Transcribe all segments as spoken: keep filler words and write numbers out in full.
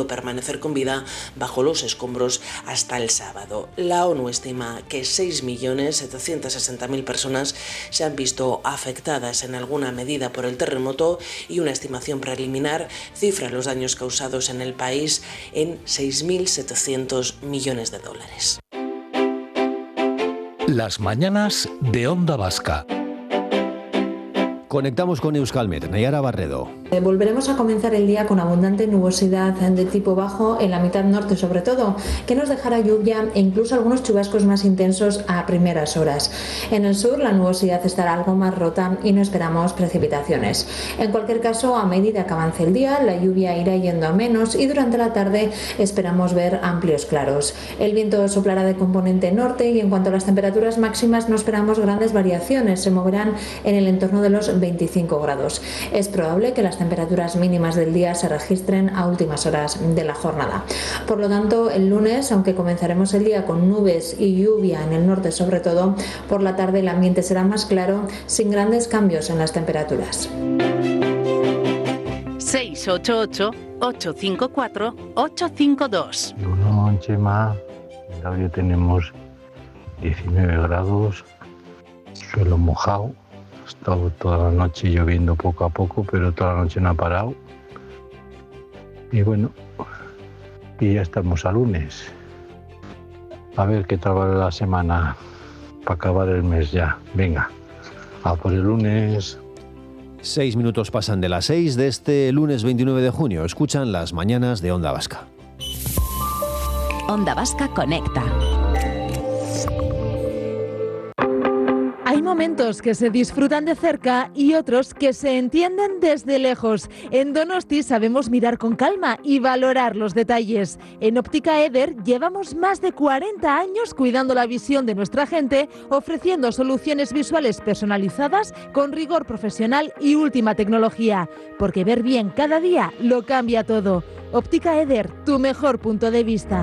permanecer con vida bajo los escombros hasta el sábado. La ONU estima que seis millones setecientos sesenta mil personas se han visto afectadas en alguna medida por el terremoto y una estimación preliminar cifra los daños causados en el país en seis mil setecientos millones de dólares. Las mañanas de Onda Vasca. Conectamos con Euskalmet, Nayara Barredo. Volveremos a comenzar el día con abundante nubosidad de tipo bajo en la mitad norte sobre todo, que nos dejará lluvia e incluso algunos chubascos más intensos a primeras horas. En el sur la nubosidad estará algo más rota y no esperamos precipitaciones. En cualquier caso, a medida que avance el día, la lluvia irá yendo a menos y durante la tarde esperamos ver amplios claros. El viento soplará de componente norte y en cuanto a las temperaturas máximas no esperamos grandes variaciones, se moverán en el entorno de los veinticinco grados. Es probable que las temperaturas mínimas del día se registren a últimas horas de la jornada. Por lo tanto, el lunes, aunque comenzaremos el día con nubes y lluvia en el norte sobre todo, por la tarde el ambiente será más claro, sin grandes cambios en las temperaturas. seis ocho ocho, ocho cinco cuatro, ocho cinco dos. Bueno, Chema, hoy tenemos diecinueve grados, suelo mojado. Ha estado toda la noche lloviendo poco a poco, pero toda la noche no ha parado. Y bueno, y ya estamos a lunes. A ver qué tal va la semana para acabar el mes ya. Venga, a por el lunes. Seis minutos pasan de las seis de este lunes veintinueve de junio. Escuchan las mañanas de Onda Vasca. Onda Vasca Conecta. Hay momentos que se disfrutan de cerca y otros que se entienden desde lejos. En Donosti sabemos mirar con calma y valorar los detalles. En Óptica Eder llevamos más de cuarenta años cuidando la visión de nuestra gente, ofreciendo soluciones visuales personalizadas con rigor profesional y última tecnología. Porque ver bien cada día lo cambia todo. Óptica Eder, tu mejor punto de vista.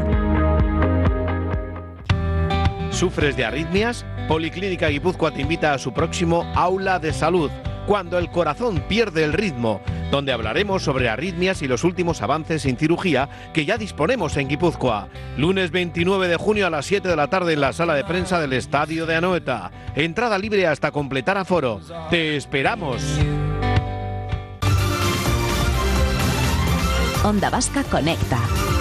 ¿Sufres de arritmias? Policlínica Guipúzcoa te invita a su próximo Aula de Salud, cuando el corazón pierde el ritmo, donde hablaremos sobre arritmias y los últimos avances en cirugía que ya disponemos en Guipúzcoa. Lunes veintinueve de junio a las siete de la tarde en la sala de prensa del Estadio de Anoeta. Entrada libre hasta completar aforo. ¡Te esperamos! Onda Vasca Conecta.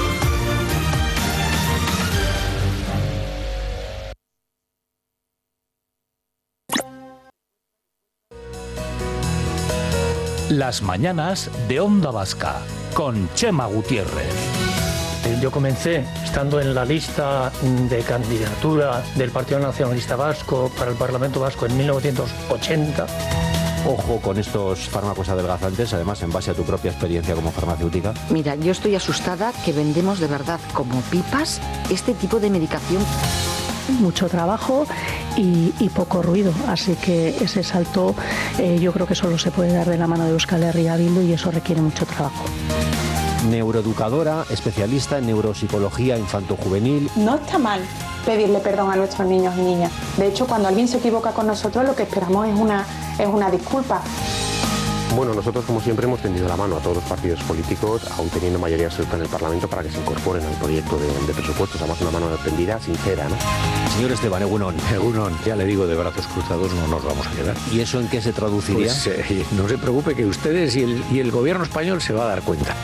Las mañanas de Onda Vasca, con Chema Gutiérrez. Yo comencé estando en la lista de candidatura del Partido Nacionalista Vasco para el Parlamento Vasco en mil novecientos ochenta. Ojo con estos fármacos adelgazantes, además en base a tu propia experiencia como farmacéutica. Mira, yo estoy asustada que vendemos de verdad como pipas este tipo de medicación. Mucho trabajo y, y poco ruido, así que ese salto eh, yo creo que solo se puede dar de la mano de Euskal Herria Bildu y eso requiere mucho trabajo. Neuroeducadora, especialista en neuropsicología infanto-juvenil. No está mal pedirle perdón a nuestros niños y niñas. De hecho, cuando alguien se equivoca con nosotros, lo que esperamos es una, es una disculpa. Bueno, nosotros como siempre hemos tendido la mano a todos los partidos políticos, aún teniendo mayoría absoluta en el Parlamento, para que se incorporen al proyecto de, de presupuestos. Además, una mano tendida, sincera, ¿no? Señor Esteban, Egunon. Egunon, ya le digo, de brazos cruzados no nos vamos a quedar. ¿Y eso en qué se traduciría? Pues, eh, no se preocupe, que ustedes y el, y el gobierno español se va a dar cuenta.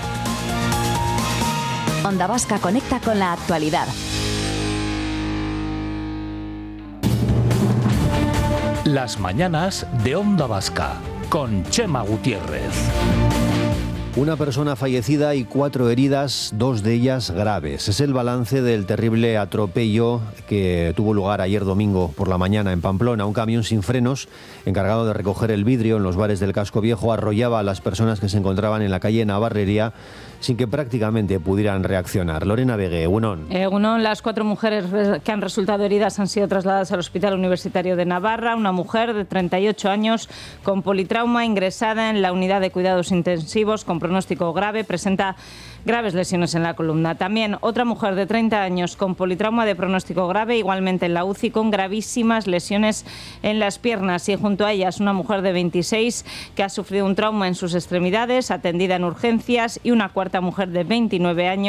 Onda Vasca conecta con la actualidad. Las mañanas de Onda Vasca, con Chema Gutiérrez. Una persona fallecida y cuatro heridas, dos de ellas graves. Es el balance del terrible atropello que tuvo lugar ayer domingo por la mañana en Pamplona. Un camión sin frenos, encargado de recoger el vidrio en los bares del Casco Viejo, arrollaba a las personas que se encontraban en la calle Navarrería sin que prácticamente pudieran reaccionar. Lorena Vegue, Egunon. Egunon, las cuatro mujeres que han resultado heridas han sido trasladadas al Hospital Universitario de Navarra. Una mujer de treinta y ocho años con politrauma ingresada en la unidad de cuidados intensivos con pronóstico grave, presenta graves lesiones en la columna. También otra mujer de treinta años con politrauma de pronóstico grave, igualmente en la U C I, con gravísimas lesiones en las piernas. Y junto a ellas una mujer de veintiséis que ha sufrido un trauma en sus extremidades, atendida en urgencias, y una cuarta mujer de veintinueve años